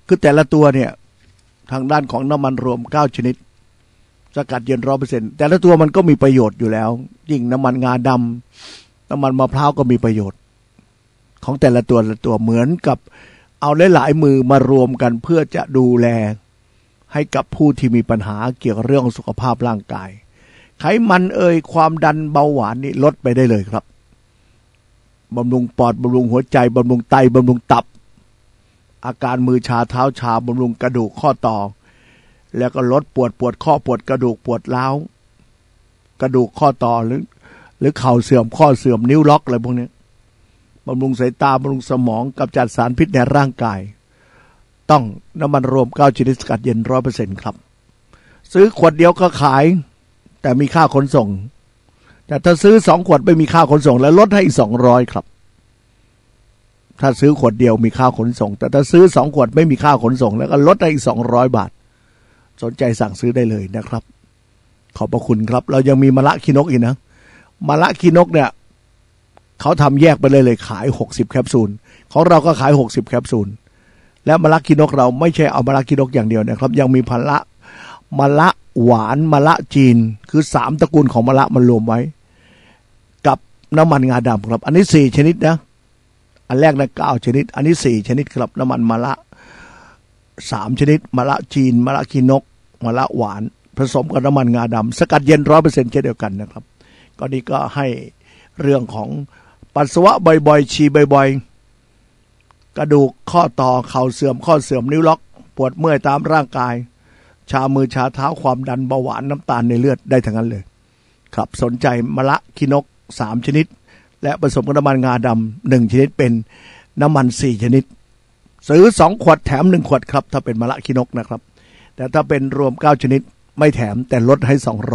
คือแต่ละตัวเนี่ยทางด้านของน้ำมันรวม9ชนิดสกัดเย็น 100% แต่ละตัวมันก็มีประโยชน์อยู่แล้วยิ่งน้ำมันงาดำน้ำมันมะพร้าวก็มีประโยชน์ของแต่ละตัวเหมือนกับเอาหลายๆมือมารวมกันเพื่อจะดูแลให้กับผู้ที่มีปัญหาเกี่ยวกับเรื่องสุขภาพร่างกายไขมันความดันเบาหวานนี่ลดไปได้เลยครับบำรุงปอดบำรุงหัวใจบำรุงไตบำรุงตับอาการมือชาเท้าชาบำรุงกระดูกข้อต่อแล้วก็ลดปวดข้อปวดกระดูกปวดร้าวกระดูกข้อต่อหรือเข่าเสื่อมข้อเสื่อมนิ้วล็อกอะไรพวกนี้บำรุงสายตาบำรุงสมองกำจัดสารพิษในร่างกายต้องน้ำมันรวม9ชนิดสกัดเย็น 100% ครับซื้อขวดเดียวก็ขายแต่มีค่าขนส่งแต่ถ้าซื้อ2ขวดไม่มีค่าขนส่งแล้วลดให้อีก200ครับถ้าซื้อขวดเดียวมีค่าขนส่งแต่ถ้าซื้อ2ขวดไม่มีค่าขนส่งแล้วก็ลดให้อีก200 บาทสนใจสั่งซื้อได้เลยนะครับขอบพระคุณครับเรายังมีมะละขี้นกอีกนะมะละขี้นกเนี่ยเขาทำแยกไปเลยขาย60แคปซูลของเราก็ขาย60แคปซูลและมะละขี้นกเราไม่ใช่เอามะละขี้นกอย่างเดียวนะครับยังมีมะละหวานมะละจีนคือ3ตระกูลของมะละมันรวมไว้กับน้ำมันงาดำครับอันนี้4ชนิดนะอันแรกนะ9ชนิดอันนี้4ชนิดครับน้ำมันมะละ3ชนิดมะละจีนมะละขี้นกมะละหวานผสมกับน้ำมันงาดำสกัดเย็น 100% เช่นเดียวกันนะครับก็นี่ก็ให้เรื่องของปัสสาวะบ่อยๆฉี่บ่อยๆกระดูกข้อต่อเข่าเสื่อมข้อเสื่อมนิ้วล็อกปวดเมื่อยตามร่างกายชามือชาเท้าความดันเบาหวานน้ำตาลในเลือดได้ทั้งนั้นเลยครับสนใจมะละขี้นก3ชนิดและผสมกับน้ำมันงาดำ1ชนิดเป็นน้ำมัน4ชนิดซื้อ2ขวดแถม1ขวดครับถ้าเป็นมะละขี้นกนะครับแต่ถ้าเป็นรวม9ชนิดไม่แถมแต่ลดให้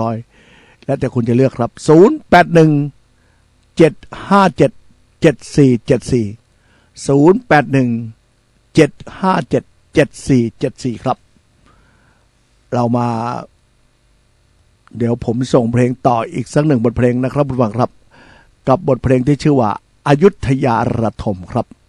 200แล้วแต่คุณจะเลือกครับ081 757 7474 081 757 7474ครับเรามาเดี๋ยวผมส่งเพลงต่ออีกสัก1บทเพลงนะครับผู้ฟังครับกับบทเพลงที่ชื่อว่าอยุธยาระทมครับ